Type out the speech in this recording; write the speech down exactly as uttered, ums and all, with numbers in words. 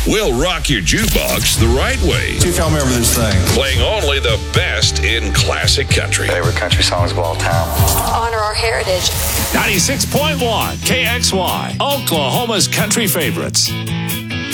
We'll rock your jukebox the right way. See if y'all remember this thing. Playing only the best in classic country. Favorite country songs of all time. Honor our heritage. ninety-six point one K X Y, Oklahoma's country favorites.